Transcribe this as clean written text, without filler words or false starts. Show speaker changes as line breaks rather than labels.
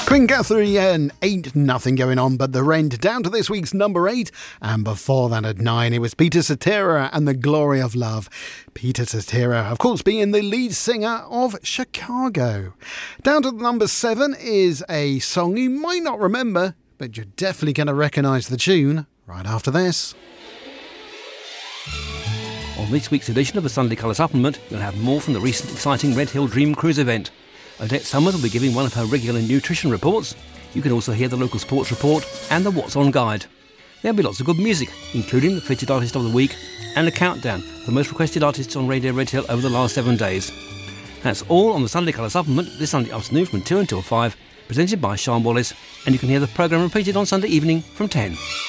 Queen Catherine, ain't nothing going on but the rent, down to this week's number 8, and before that at 9 it was Peter Cetera and The Glory of Love. Peter Cetera, of course, being the lead singer of Chicago. Down to number 7 is a song you might not remember, but you're definitely going to recognise the tune right after this.
On this week's edition of the Sunday Colour Supplement, you'll have more from the recent exciting Red Hill Dream Cruise event. Odette Summers will be giving one of her regular nutrition reports. You can also hear the local sports report and the What's On guide. There'll be lots of good music, including the Featured Artist of the Week and a countdown for the most requested artists on Radio Red Hill over the last 7 days. That's all on the Sunday Colour Supplement this Sunday afternoon from 2 until 5, presented by Sean Wallace, and you can hear the programme repeated on Sunday evening from 10.